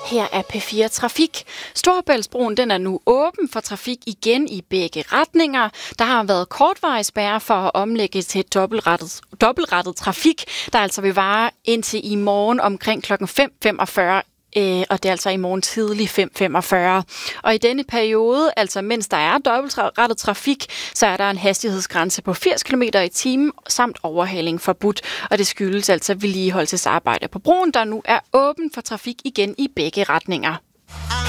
Her er P4 Trafik. Storebæltsbroen den er nu åben for trafik igen i begge retninger. Der har været kortvarig spærre for at omlægge til dobbeltrettet trafik, der altså vil vare indtil i morgen omkring kl. 5.45. Og det er altså i morgen tidlig 5.45. Og i denne periode, altså mens der er dobbeltrettet trafik, så er der en hastighedsgrænse på 80 km i timen samt overhaling forbudt. Og det skyldes altså vedligeholdelsesarbejde på broen, der nu er åben for trafik igen i begge retninger.